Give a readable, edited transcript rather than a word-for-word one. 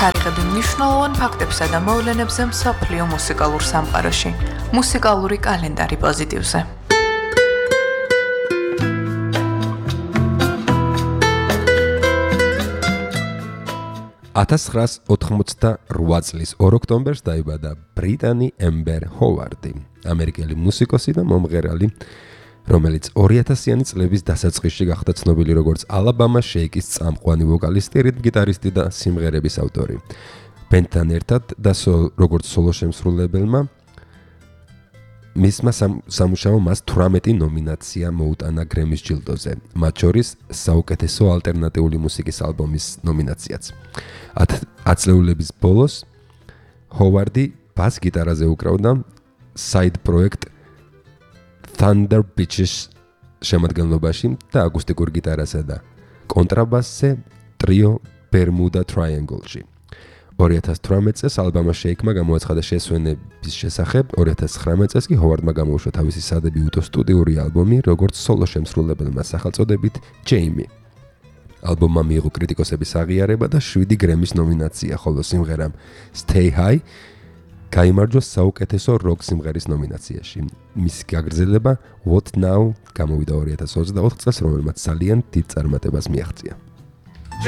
თარიღები მნიშვნელოვან ფაქტებსა და მოვლენებზე მსოფლიო მუსიკალურ სამყაროში. მუსიკალური კალენდარი პოზიტივზე. 1988 წლის 2 ოქტომბერს დაიბადა ბრიტანი ემბერ ჰოვარდი, ამერიკელი მუსიკოსი და მომღერალი, რომელიც 2000-იანი წლების დასაწყისში გახდა ცნობილი როგორც ალაბამა შეიკის წამყვანი ვოკალისტი, რიტმ გიტარისტი და სიმღერების ავტორი. ბენდთან ერთად და როგორც სოლო შემსრულებელმა მისმა სამუშაო მას 18 ნომინაცია მოუტანა გრემის ჯილდოზე, მათ შორის საუკეთესო ალტერნატიული მუსიკის ალბომის ნომინაციაც. 10 წლეულების ბოლოს ჰოვარდი ბას გიტარაზე უკრავდა საიდ პროექტ Thunder Beaches შემადგენლობაში და აკუსტიკურ გიტარასა და კონტრაბასზე ტრიო Bermuda Triangle-ში. 2018 წელს ალბამა შეიკმა გამოაცხადა შესვენების შესახებ, 2019 წელს კი ჰოვარდმა გამოუშვა თავისი სადებიუტო სტუდიური ალბომი, როგორც სოლო შემსრულებელმა სახელწოდებით Jamie. ალბომმა მიიღო კრიტიკოსების აღიარება და 7 გრემის ნომინაცია, ხოლო სიმღერამ Stay High გაიმარჯვა საუკეთესო როკ სიმღერის ნომინაციაში. მისი გაგრძელება What Now გამოვიდა 2024 წელს, რომელმაც ძალიან დიდ წარმატებას მიაღწია.